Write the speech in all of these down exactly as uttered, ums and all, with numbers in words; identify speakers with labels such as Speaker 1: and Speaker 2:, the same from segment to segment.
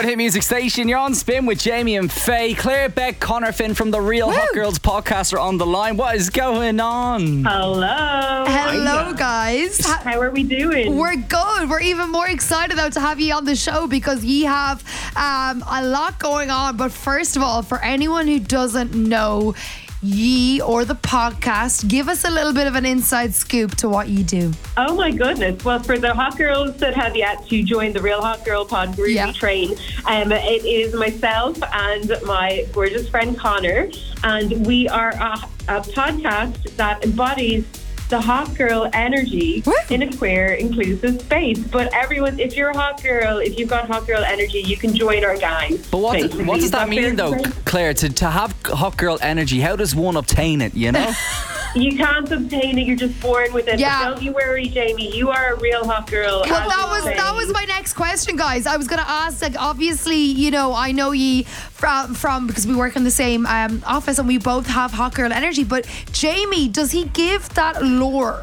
Speaker 1: Hit Music Station. You're on Spin with Jamie and Faye. Claire, Beck, Connor Finn from the Real
Speaker 2: Woo!
Speaker 1: Hot Girls podcast are on the line. What is going on?
Speaker 3: Hello.
Speaker 2: Hello,
Speaker 3: Hiya.
Speaker 2: guys. Ha-
Speaker 3: How are we doing?
Speaker 2: We're good. We're even more excited though to have you on the show because you have um, a lot going on. But first of all, for anyone who doesn't know ye or the podcast, give us a little bit of an inside scoop to what you do.
Speaker 3: Oh my goodness. Well, for the hot girls that have yet to join the Real Hot Girl Pod Groovy
Speaker 2: Yeah.
Speaker 3: train, um, it is myself and my gorgeous friend Connor, and we are a, a podcast that embodies the hot girl energy
Speaker 2: Woo.
Speaker 3: in a queer, inclusive space. But everyone, if you're a hot girl, if you've got hot girl energy, you can join our gang.
Speaker 1: But what,
Speaker 3: basically.
Speaker 1: what does
Speaker 3: Is
Speaker 1: that
Speaker 3: fair
Speaker 1: mean,
Speaker 3: to
Speaker 1: though,
Speaker 3: say?
Speaker 1: Claire? To, to have hot girl energy, how does one obtain it, you know?
Speaker 3: You can't obtain it. You're just born with it.
Speaker 2: Yeah.
Speaker 3: But don't you worry, Jamie. You are a real hot girl.
Speaker 2: Well,
Speaker 3: as
Speaker 2: that
Speaker 3: you
Speaker 2: was
Speaker 3: say.
Speaker 2: that was my next question, guys. I was going to ask, like, obviously, you know, I know ye from from because we work in the same um, office and we both have hot girl energy. But Jamie, does he give that lure?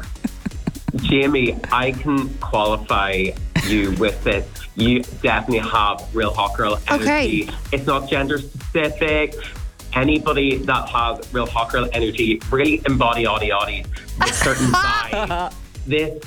Speaker 4: Jamie, I can qualify you with this. You definitely have real hot girl energy.
Speaker 2: Okay.
Speaker 4: It's not gender specific. Anybody that has real hot girl energy really embody odi odi with certain vibes. This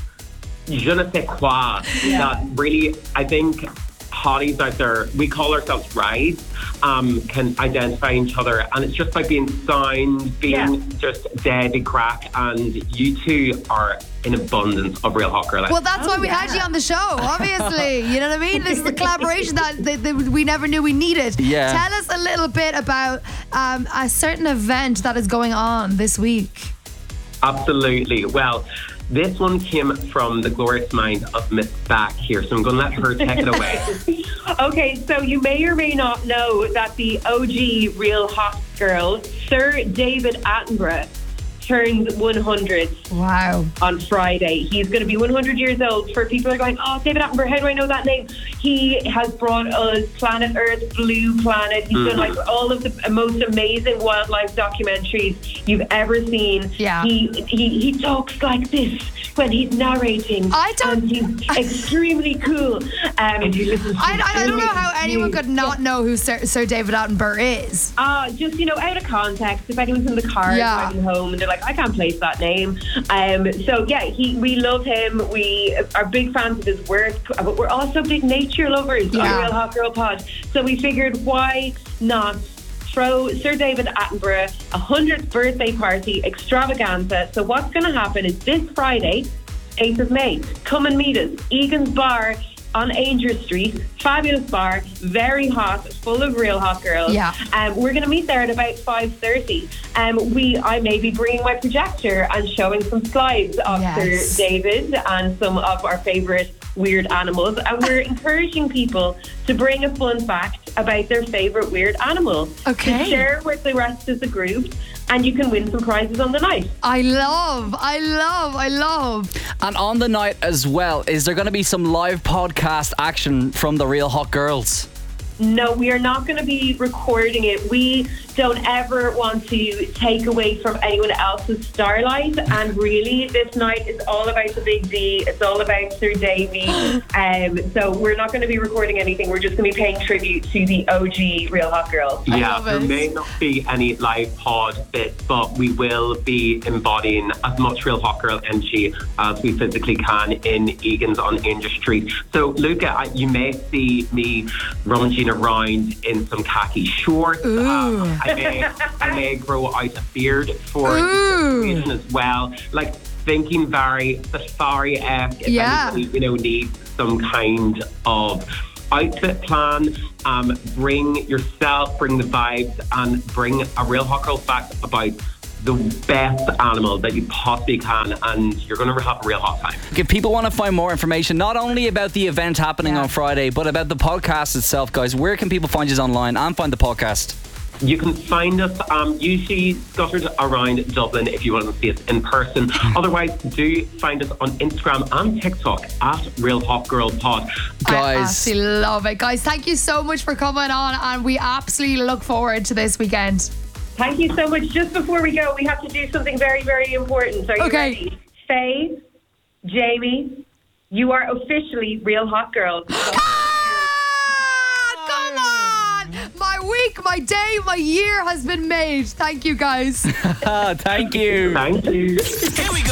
Speaker 4: je ne sais quoi that really, I think hotties out there, we call ourselves Rise, um, can identify each other, and it's just by being sound, being
Speaker 3: Yeah.
Speaker 4: just dead crack, and you two are in abundance of real hot girl.
Speaker 2: Well, that's
Speaker 3: Oh,
Speaker 2: why we
Speaker 3: yeah.
Speaker 2: had you on the show, obviously. You know what I mean? This is the collaboration that, that, that we never knew we needed.
Speaker 1: Yeah.
Speaker 2: Tell us a little bit about um, a certain event that is going on this week.
Speaker 4: Absolutely. Well, this one came from the glorious mind of Miss Back here, so I'm going to let her take it away.
Speaker 3: Okay, so you may or may not know that the O G Real Hot Girl, Sir David Attenborough, turns one hundred
Speaker 2: Wow.
Speaker 3: on Friday. He's going to be one hundred years old. For people who are going, oh, David Attenborough, how do I know that name? He has brought us Planet Earth, Blue Planet. He's done like all of the most amazing wildlife documentaries you've ever seen.
Speaker 2: Yeah.
Speaker 3: He he he talks like this when he's narrating.
Speaker 2: I don't-
Speaker 3: And he's extremely cool. Um, and he listens to
Speaker 2: I, I don't know how
Speaker 3: music.
Speaker 2: anyone could not know who Sir, Sir David Attenborough is.
Speaker 3: Uh, just, you know, out of context, if anyone's in the car
Speaker 2: Yeah.
Speaker 3: driving home and they're like, I can't place that name. Um, so, yeah, he, we love him. We are big fans of his work, but we're also big nature lovers
Speaker 2: Yeah.
Speaker 3: on Real Hot Girl Pod. So we figured, why not throw Sir David Attenborough a hundredth birthday party extravaganza? So what's going to happen is this Friday, eighth of May, come and meet us. Egan's Bar on Ainger Street, fabulous bar, very hot, full of real hot girls.
Speaker 2: Yeah.
Speaker 3: Um, we're going to meet there at about five thirty. Um, we, I may be bringing my projector and showing some slides of
Speaker 2: Yes.
Speaker 3: Sir David and some of our favourite weird animals. And we're encouraging people to bring a fun fact about their favourite weird animal
Speaker 2: Okay.
Speaker 3: to share with the rest of the group. And you can win some prizes on the night.
Speaker 2: I love, I love, I love.
Speaker 1: And on the night as well, is there going to be some live podcast action from the Real Hot Girls?
Speaker 3: No, we are not going to be recording it. We don't ever want to take away from anyone else's starlight. And really, this night is all about the Big D. It's all about Sir Davy. Um, so we're not going to be recording anything. We're just going to be paying tribute to the O G Real Hot Girl.
Speaker 4: Yeah,
Speaker 2: love
Speaker 4: there
Speaker 2: it.
Speaker 4: may not be any live pod bits, but we will be embodying as much real hot girl energy as we physically can in Egan's on Ainger Street. So, Luca, I- you may see me rummaging around in some khaki shorts. Um, I may, I may grow out a beard for
Speaker 2: Ooh.
Speaker 4: the situation as well. Like thinking very safari-esque. If
Speaker 2: Yeah.
Speaker 4: anybody, you know, needs some kind of outfit plan, um, bring yourself, bring the vibes, and bring a real hot girl fact about the best animal that you possibly can, and you're going to have a real hot time.
Speaker 1: If people want to find more information, not only about the event happening
Speaker 2: Yeah.
Speaker 1: on Friday, but about the podcast itself, guys, where can people find you online and find the podcast?
Speaker 4: You can find us um, usually scattered around Dublin if you want to see us in person. Otherwise, do find us on Instagram and TikTok at Real Hot Girl Pod.
Speaker 2: I
Speaker 1: Guys,
Speaker 2: absolutely love it. Guys, thank you so much for coming on, and we absolutely look forward to this weekend.
Speaker 3: Thank you so much. Just before we go, we have to do something very, very important. Are you
Speaker 2: Okay.
Speaker 3: ready? Faye, Jamie, you are officially Real Hot Girls.
Speaker 2: Ah, come week, my day, my year has been made. Thank you, guys.
Speaker 1: Thank you.
Speaker 4: Thank you.
Speaker 5: Here we go.